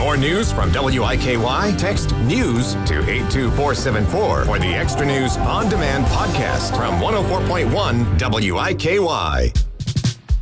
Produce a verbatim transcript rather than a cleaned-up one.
more news from W I K Y? Text NEWS to eight two four seven four for the Extra News On Demand podcast from one oh four point one W I K Y.